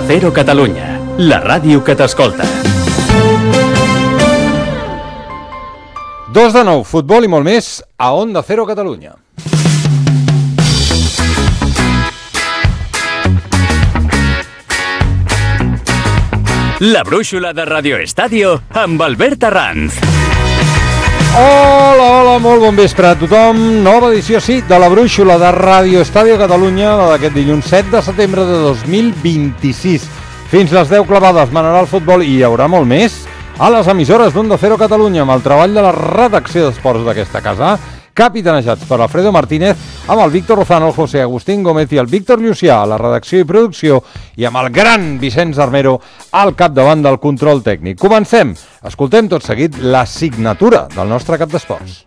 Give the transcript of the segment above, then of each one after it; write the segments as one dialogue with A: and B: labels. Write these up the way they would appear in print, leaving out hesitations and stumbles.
A: Cero Catalunya, la ràdio que t'escolta.
B: 2 de 9, futbol i molt més a Onda Cero Catalunya.
A: La brúixola de Radio Estadio amb Albert Arranz.
B: Hola, molt bon vespre a tothom. Nova edició, sí, de la brúixola de Radio Estadio Catalunya, la d'aquest dilluns 7 de setembre de 2026. Fins les 10 clavades manarà el futbol i hi haurà molt més a les emissores d'Onda Cero Catalunya, amb el treball de la redacció d'esports d'aquesta casa, capitanejats per Alfredo Martínez, amb el Víctor Lozano, el José Agustín Gómez i el Víctor Llucià a la redacció i producció, i amb el gran Vicenç Armero al capdavant del control tècnic. Comencem. Escoltem tot seguit la signatura del nostre cap d'esports.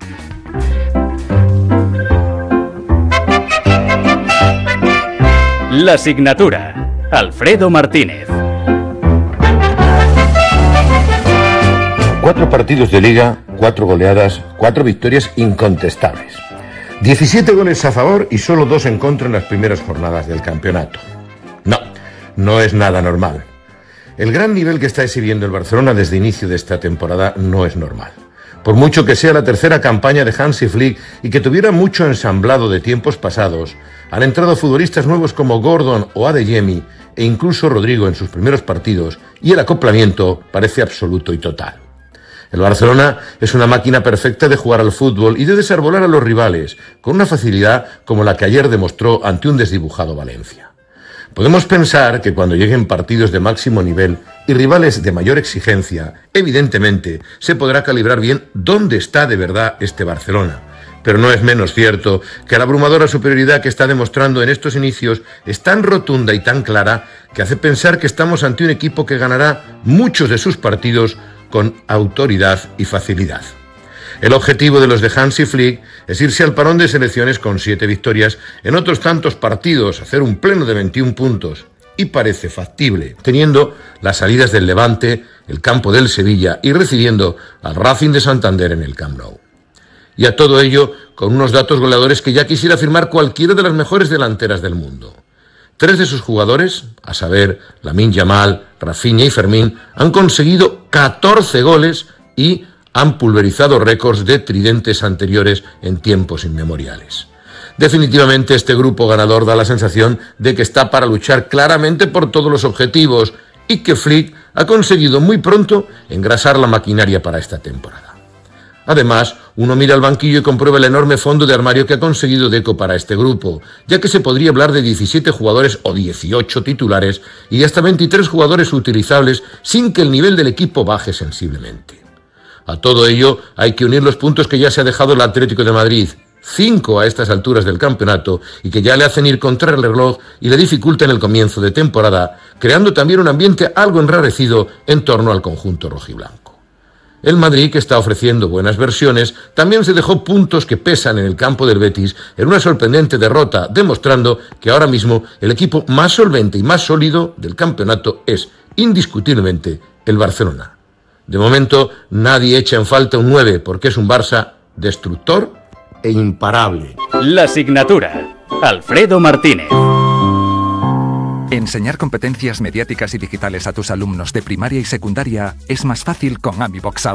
A: La signatura. Alfredo Martínez.
C: 4 partidos de Liga, 4 goleadas, 4 victorias incontestables. 17 goles a favor y solo 2 en contra en las primeras jornadas del campeonato. No es nada normal. El gran nivel que está exhibiendo el Barcelona desde inicio de esta temporada no es normal. Por mucho que sea la tercera campaña de Hansi Flick y que tuviera mucho ensamblado de tiempos pasados, han entrado futbolistas nuevos como Gordon o Adeyemi e incluso Rodrigo en sus primeros partidos y el acoplamiento parece absoluto y total. El Barcelona es una máquina perfecta de jugar al fútbol y de desarbolar a los rivales, con una facilidad como la que ayer demostró ante un desdibujado Valencia. Podemos pensar que cuando lleguen partidos de máximo nivel y rivales de mayor exigencia, evidentemente se podrá calibrar bien dónde está de verdad este Barcelona. Pero no es menos cierto que la abrumadora superioridad que está demostrando en estos inicios es tan rotunda y tan clara que hace pensar que estamos ante un equipo que ganará muchos de sus partidos con autoridad y facilidad. El objetivo de los de Hansi Flick es irse al parón de selecciones con 7 victorias en otros tantos partidos, hacer un pleno de 21 puntos, y parece factible, teniendo las salidas del Levante, el campo del Sevilla y recibiendo al Racing de Santander en el Camp Nou. Y a todo ello con unos datos goleadores que ya quisiera firmar cualquiera de las mejores delanteras del mundo. 3 de sus jugadores, a saber, Lamine Yamal, Rafinha y Fermín, han conseguido 14 goles y han pulverizado récords de tridentes anteriores en tiempos inmemoriales. Definitivamente este grupo ganador da la sensación de que está para luchar claramente por todos los objetivos y que Flick ha conseguido muy pronto engrasar la maquinaria para esta temporada. Además, uno mira al banquillo y comprueba el enorme fondo de armario que ha conseguido Deco para este grupo, ya que se podría hablar de 17 jugadores o 18 titulares y de hasta 23 jugadores utilizables sin que el nivel del equipo baje sensiblemente. A todo ello hay que unir los puntos que ya se ha dejado el Atlético de Madrid, 5 a estas alturas del campeonato, y que ya le hacen ir contra el reloj y le dificultan el comienzo de temporada, creando también un ambiente algo enrarecido en torno al conjunto rojiblanco. El Madrid, que está ofreciendo buenas versiones, también se dejó puntos que pesan en el campo del Betis en una sorprendente derrota, demostrando que ahora mismo el equipo más solvente y más sólido del campeonato es, indiscutiblemente, el Barcelona. De momento, nadie echa en falta un 9, porque es un Barça destructor e imparable.
A: La signatura. Alfredo Martínez.
D: Enseñar competencias mediáticas y digitales a tus alumnos de primaria y secundaria es más fácil con AmiBox